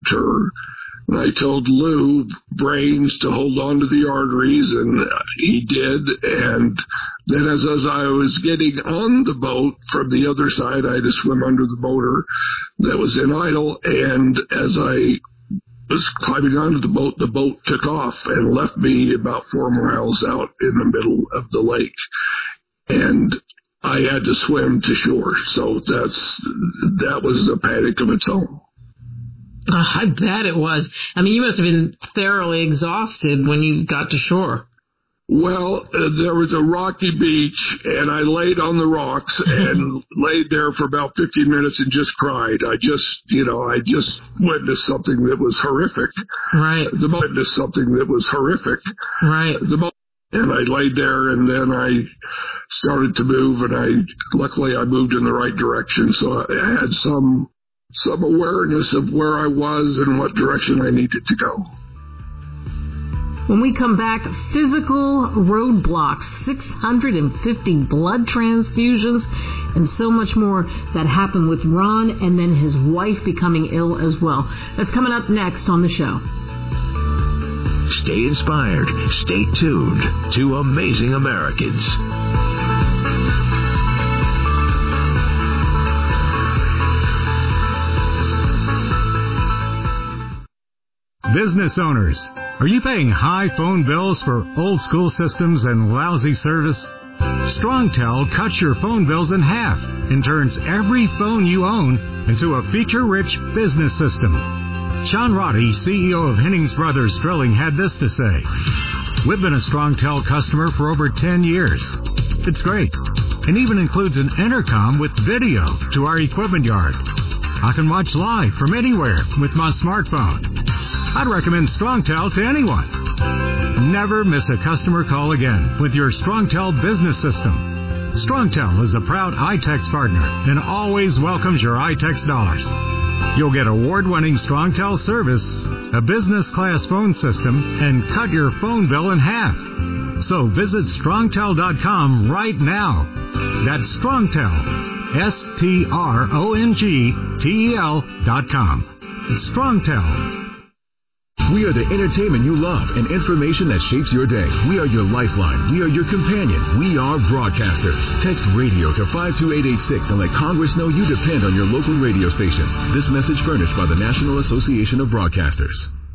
her. And I told Lou Brains to hold on to the arteries, and he did. And then as I was getting on the boat from the other side, I had to swim under the motor that was in idle. And as I was climbing onto the boat took off and left me about 4 miles out in the middle of the lake. And I had to swim to shore. So that was a panic of its own. I bet it was. I mean, you must have been thoroughly exhausted when you got to shore. Well, there was a rocky beach, and I laid on the rocks and laid there for about 15 minutes and just cried. I just witnessed something that was horrific. Right. Right. And I laid there, and then I started to move, and luckily I moved in the right direction, so I had some awareness of where I was and what direction I needed to go. When we come back, physical roadblocks, 650 blood transfusions, and so much more that happened with Ron and then his wife becoming ill as well. That's coming up next on the show. Stay inspired. Stay tuned to Amazing Americans. Business owners, are you paying high phone bills for old school systems and lousy service? StrongTel cuts your phone bills in half and turns every phone you own into a feature-rich business system. Sean Roddy, CEO of Hennings Brothers Drilling, had this to say: "We've been a StrongTel customer for over 10 years. It's great, and even includes an intercom with video to our equipment yard. I can watch live from anywhere with my smartphone. I'd recommend StrongTel to anyone. Never miss a customer call again with your StrongTel business system. StrongTel is a proud iTex partner and always welcomes your iTex dollars. You'll get award-winning StrongTel service, a business-class phone system, and cut your phone bill in half. So visit StrongTel.com right now. That's StrongTel, StrongTel.com. StrongTel. We are the entertainment you love and information that shapes your day. We are your lifeline. We are your companion. We are broadcasters. Text radio to 52886 and let Congress know you depend on your local radio stations. This message furnished by the National Association of Broadcasters.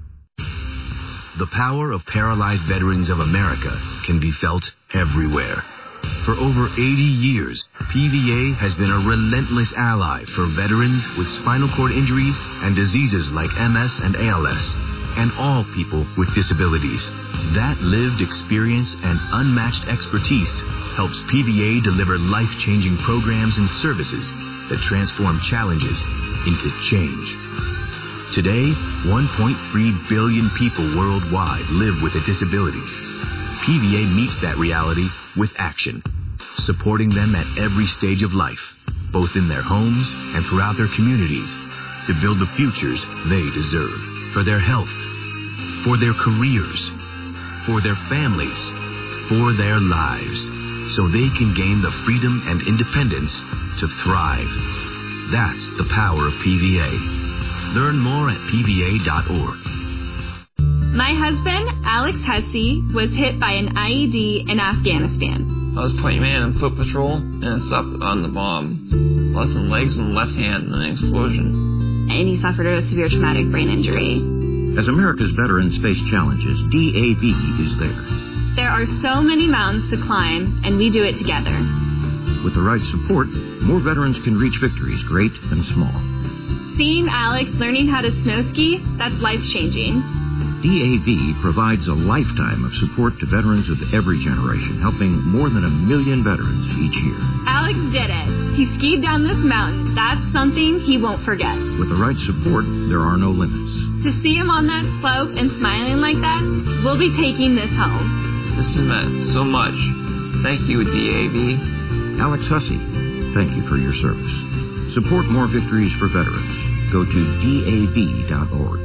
The power of paralyzed veterans of America can be felt everywhere. For over 80 years, PVA has been a relentless ally for veterans with spinal cord injuries and diseases like MS and ALS, and all people with disabilities. That lived experience and unmatched expertise helps PVA deliver life-changing programs and services that transform challenges into change. Today, 1.3 billion people worldwide live with a disability. PVA meets that reality with action, supporting them at every stage of life, both in their homes and throughout their communities, to build the futures they deserve, for their health, for their careers, for their families, for their lives, so they can gain the freedom and independence to thrive. That's the power of PVA. Learn more at PVA.org. My husband, Alex Hesse, was hit by an IED in Afghanistan. I was point man on foot patrol, and I stopped on the bomb. Lost some legs and left hand in an explosion. And he suffered a severe traumatic brain injury. As America's veterans face challenges, DAV is there. There are so many mountains to climb, and we do it together. With the right support, more veterans can reach victories, great and small. Seeing Alex learning how to snow ski, that's life-changing. DAV provides a lifetime of support to veterans of every generation, helping more than 1 million veterans each year. Alex did it. He skied down this mountain. That's something he won't forget. With the right support, there are no limits. To see him on that slope and smiling like that, we'll be taking this home. This has meant so much. Thank you, DAV. Alex Hussey, thank you for your service. Support more victories for veterans. Go to DAV.org.